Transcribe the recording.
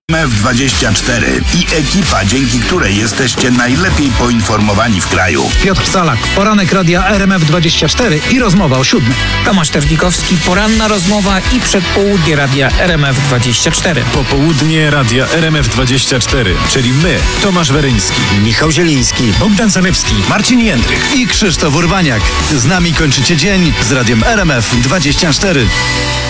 RMF24 i ekipa, dzięki której jesteście najlepiej poinformowani w kraju. Piotr Salak, poranek radia RMF24 i rozmowa o 7. Tomasz Terlikowski, poranna rozmowa i przedpołudnie radia RMF24. Popołudnie radia RMF24, czyli my, Tomasz Weryński, Michał Zieliński, Bogdan Zalewski, Marcin Jędrych. i Krzysztof Urbaniak. Z nami kończycie dzień z radiem RMF24.